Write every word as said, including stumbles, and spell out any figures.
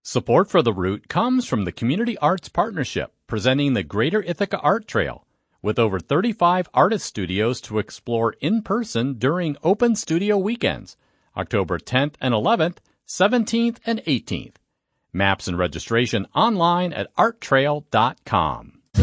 Support for The Root comes from the Community Arts Partnership, presenting the Greater Ithaca Art Trail, with over thirty-five artist studios to explore in person during Open Studio Weekends, October tenth and eleventh, seventeenth and eighteenth. Maps and registration online at art trail dot com.